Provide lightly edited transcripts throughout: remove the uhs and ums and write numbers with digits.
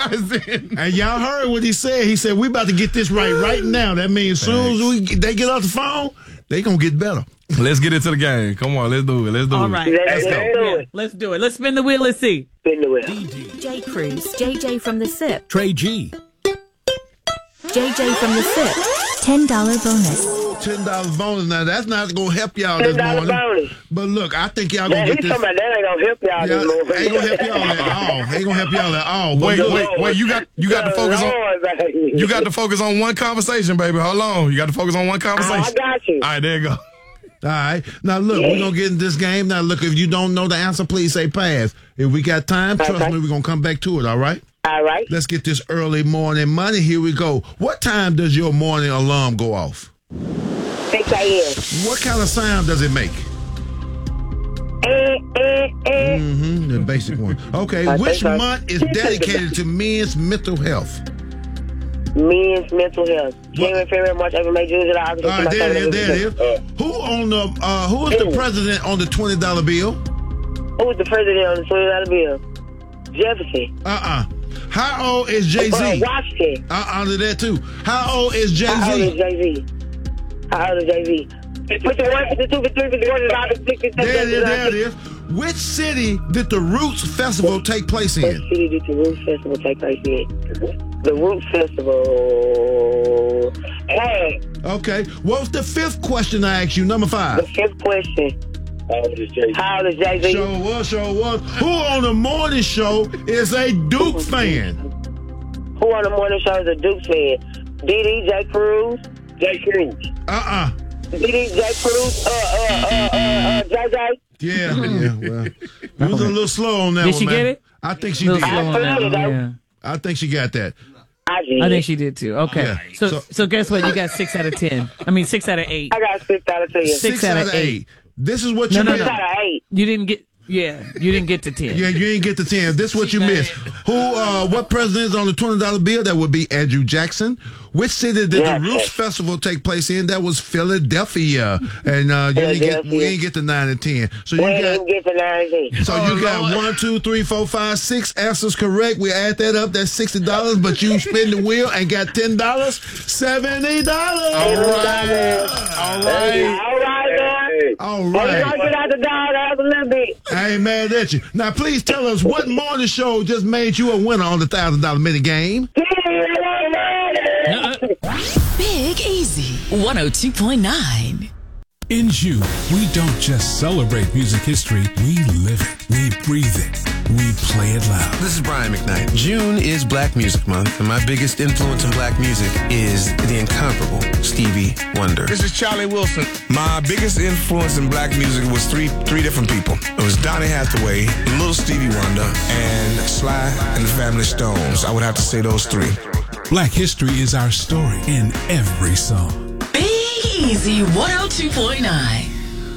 And y'all heard what he said. He said, we about to get this right now. That means as soon as they get off the phone, they going to get better. Let's get into the game. Come on, let's do it. All right. Let's do it. Let's spin the wheel. Let's see. Spin the wheel. J. Cruz, JJ from the SIP. Trey G. JJ from the SIP. $10 bonus. $10 bonus. Now, that's not going to help y'all this morning. Bonus. But look, I think y'all going to get this. He's talking about that ain't going to help y'all this morning. Ain't going to help y'all at all. Ain't going to help y'all at all. Wait. You got to focus on. You got to focus on one conversation, baby. Hold on. You got to focus on one conversation. I got you. All right, there you go. All right. Now, look, we're going to get in this game. Now, look, if you don't know the answer, please say pass. If we got time, trust me, we're going to come back to it, all right? All right. Let's get this early morning money. Here we go. What time does your morning alarm go off? 6 a.m. What kind of sound does it make? The basic one. Okay. Which month is dedicated to men's mental health? Men's mental health. January, February, March, April, May, June, July, August. All right, there it is. Who is the president on the $20 bill? Who is the president on the $20 bill? Jefferson. How old is Jay-Z? Washington. Under that too. How old is Jay-Z? How old is Jay-Z? Put the 1, 52, 53, 54, 55, 56, 57, There it is. Which city did the Roots Festival take place in? Which city did the Roots Festival take place in? The Roots Festival. Hey. Okay. What was the fifth question I asked you? Number 5. The fifth question. How old is Jay-Z? Sure was. Who on the morning show is a Duke fan? Who on the morning show is a Duke fan? D.D. J. Cruz. D.D. J. Cruz. JJ. Yeah. Well, you was a little slow on that one, Did she get it? I think she did. I think she got that. I think she did too. Okay. Yeah. So guess what? You got 6 out of 10. I mean 6 out of 8. I got 6 out of 10. 6 out of 8. This is what you missed. 6 out of 8. You didn't get. Yeah, you didn't get to 10. Yeah, you didn't get to 10. This is what you missed. What president is on the $20 bill? That would be Andrew Jackson. Which city did the Roots Festival take place in? That was Philadelphia. And we didn't get to 9 and 10. So you didn't get to 9 and 10. So you got 1, 2, 3, 4, 5, 6 answers correct. We add that up. That's $60. But you spin the wheel and got $10. $70. All right. We're going to get out the dog a little bit. I ain't mad at you. Now, please tell us what morning show just made you a winner on the $1,000 minute game. Big Easy 102.9. In June, we don't just celebrate music history, we live it, we breathe it, we play it loud. This is Brian McKnight. June is Black Music Month, and my biggest influence in black music is the incomparable Stevie Wonder. This is Charlie Wilson. My biggest influence in black music was three different people. It was Donny Hathaway, Little Stevie Wonder, and Sly and the Family Stones. I would have to say those 3. Black history is our story in every song. Easy 102.9.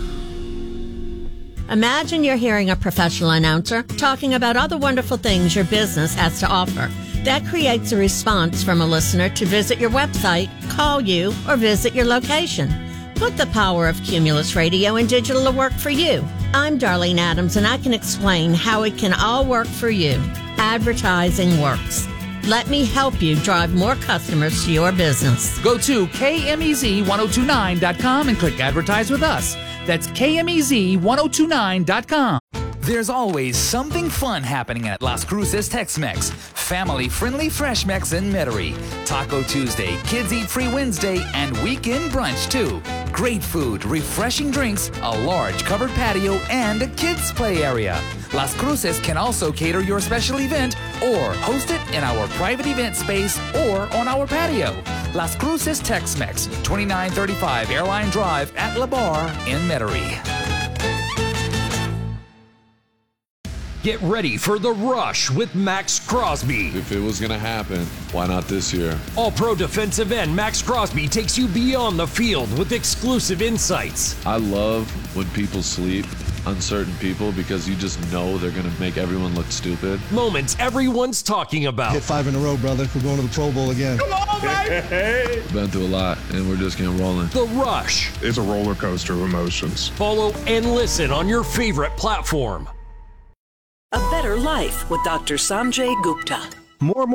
Imagine you're hearing a professional announcer talking about all the wonderful things your business has to offer. That creates a response from a listener to visit your website, call you, or visit your location. Put the power of Cumulus Radio and digital to work for you. I'm Darlene Adams, and I can explain how it can all work for you. Advertising works. Let me help you drive more customers to your business. Go to KMEZ1029.com and click Advertise with Us. That's KMEZ1029.com. There's always something fun happening at Las Cruces Tex-Mex. Family-friendly Fresh Mex in Metairie. Taco Tuesday, Kids Eat Free Wednesday, and weekend brunch, too. Great food, refreshing drinks, a large covered patio, and a kids' play area. Las Cruces can also cater your special event or host it in our private event space or on our patio. Las Cruces Tex-Mex, 2935 Airline Drive at La Bar in Metairie. Get ready for The Rush with Max Crosby. If it was going to happen, why not this year? All-pro defensive end Max Crosby takes you beyond the field with exclusive insights. I love when people sleep, uncertain people, because you just know they're going to make everyone look stupid. Moments everyone's talking about. Hit 5 in a row, brother. We're going to the Pro Bowl again. Come on, baby! Been through a lot, and we're just getting rolling. The Rush. It's a roller coaster of emotions. Follow and listen on your favorite platform. A better life with Dr. Sanjay Gupta. More